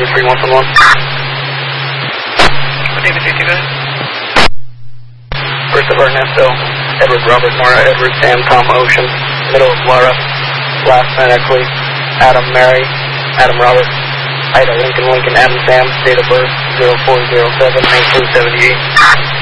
3111. David, did you go? First of Ernesto, Edward, Robert, Mara, Edward, Sam, Tom, Ocean, middle of Laura, last night Eckley, Adam, Mary, Adam, Robert, Ida, Lincoln, Lincoln, Adam, Sam, date of birth 0407-1978.